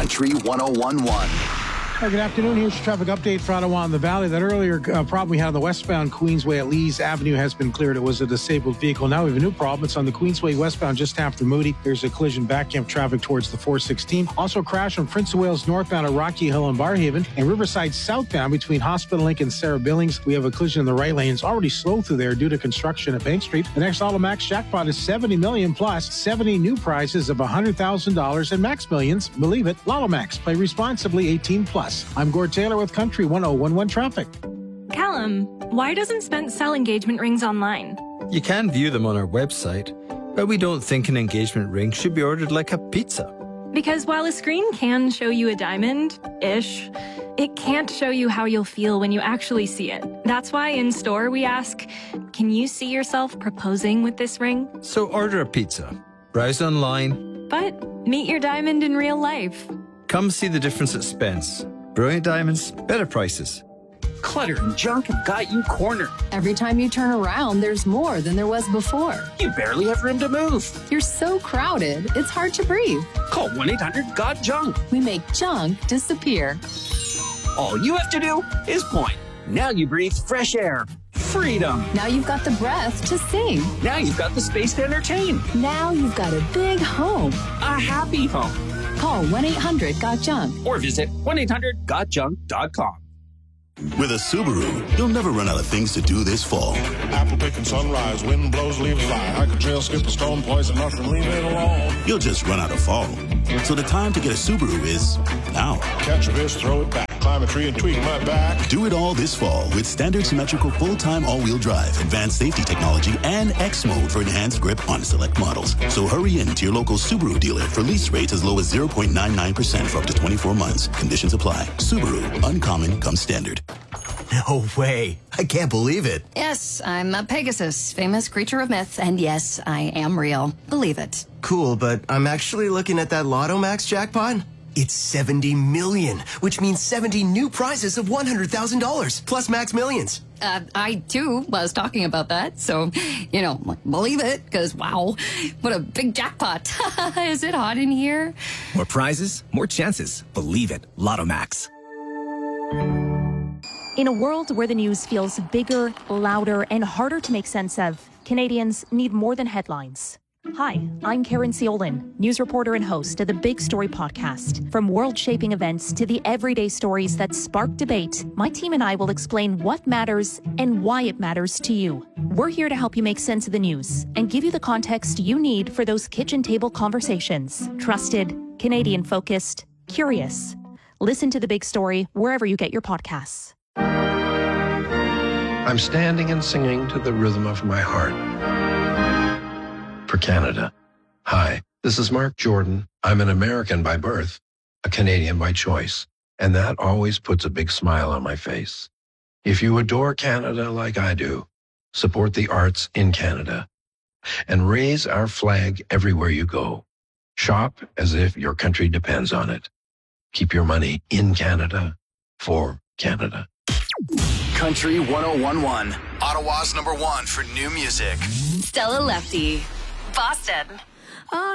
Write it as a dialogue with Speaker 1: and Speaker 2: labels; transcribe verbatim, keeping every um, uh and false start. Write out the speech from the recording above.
Speaker 1: Country one oh one point one.
Speaker 2: Hi, good afternoon. Here's your traffic update for Ottawa and the Valley. That earlier uh, problem we had on the westbound Queensway at Lees Avenue has been cleared. It was a disabled vehicle. Now we have a new problem. It's on the Queensway westbound just after Moody. There's a collision back up traffic towards the four sixteen. Also a crash on Prince of Wales northbound at Rocky Hill and Barhaven, and Riverside southbound between Hospital Link and Sarah Billings. We have a collision in the right lane. It's already slow through there due to construction at Bank Street. The next Automax jackpot is seventy million dollars plus seventy new prizes of one hundred thousand dollars and Max Millions. Believe it. Lottomax. Play responsibly. eighteen plus. I'm Gord Taylor with Country one oh one point one Traffic.
Speaker 3: Callum, why doesn't Spence sell engagement rings online?
Speaker 4: You can view them on our website, but we don't think an engagement ring should be ordered like a pizza.
Speaker 3: Because while a screen can show you a diamond-ish, it can't show you how you'll feel when you actually see it. That's why in store we ask, can you see yourself proposing with this ring?
Speaker 4: So order a pizza, browse online,
Speaker 3: but meet your diamond in real life.
Speaker 4: Come see the difference at Spence. Brilliant diamonds, better prices.
Speaker 5: Clutter and junk have got you cornered.
Speaker 6: Every time you turn around, there's more than there was before.
Speaker 5: You barely have room to move.
Speaker 6: You're so crowded, it's hard to breathe.
Speaker 5: Call one eight hundred got junk.
Speaker 6: We make junk disappear.
Speaker 5: All you have to do is point. Now you breathe fresh air. Freedom.
Speaker 6: Now you've got the breath to sing.
Speaker 5: Now you've got the space to entertain.
Speaker 6: Now you've got a big home.
Speaker 5: A happy home.
Speaker 6: Call one eight hundred got junk.
Speaker 5: Or visit one eight hundred got junk dot com.
Speaker 7: With a Subaru, you'll never run out of things to do this fall.
Speaker 8: Apple picking sunrise, wind blows, leaves fly. I could trail, skip a stone, poison mushroom, leave it alone.
Speaker 7: You'll just run out of fall. So the time to get a Subaru is now.
Speaker 8: Catch a fish, throw it back. Climb a tree and tweak my back.
Speaker 7: Do it all this fall with standard symmetrical full-time all-wheel drive, advanced safety technology, and X mode for enhanced grip on select models. So hurry in to your local Subaru dealer for lease rates as low as zero point nine nine percent for up to twenty-four months. Conditions apply. Subaru, uncommon comes standard.
Speaker 9: No way. I can't believe it.
Speaker 10: Yes, I'm a Pegasus, famous creature of myth, and yes, I am real. Believe it.
Speaker 9: Cool, but I'm actually looking at that Lottomax jackpot. It's seventy million, which means seventy new prizes of one hundred thousand dollars, plus Max Millions.
Speaker 10: Uh, I, too, was talking about that, so, you know, believe it, because, wow, what a big jackpot. Is it hot in here?
Speaker 11: More prizes, more chances. Believe it. Lottomax.
Speaker 12: In a world where the news feels bigger, louder, and harder to make sense of, Canadians need more than headlines. Hi, I'm Karen Ciolin, news reporter and host of the Big Story podcast. From world-shaping events to the everyday stories that spark debate, my team and I will explain what matters and why it matters to you. We're here to help you make sense of the news and give you the context you need for those kitchen table conversations. Trusted, Canadian-focused, curious. Listen to The Big Story wherever you get your podcasts.
Speaker 13: I'm standing and singing to the rhythm of my heart. For Canada. Hi, this is Mark Jordan. I'm an American by birth, a Canadian by choice, and that always puts a big smile on my face. If you adore Canada like I do, support the arts in Canada and raise our flag everywhere you go. Shop as if your country depends on it. Keep your money in Canada for Canada.
Speaker 1: Country one oh one point one, Ottawa's number one for new music.
Speaker 14: Stella Lefty, Boston.